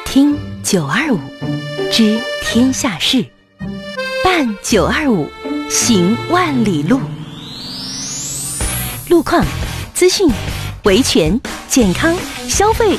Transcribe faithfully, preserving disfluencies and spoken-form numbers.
听九二五，知天下事，办九二五，行万里路。路况、资讯、维权、健康、消费